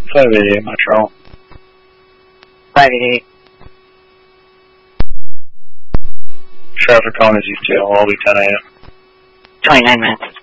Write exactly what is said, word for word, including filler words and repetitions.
five eighty-eight Metro. five eighty-eight. Traffic count is East Tail, will be ten A M. twenty-nine minutes.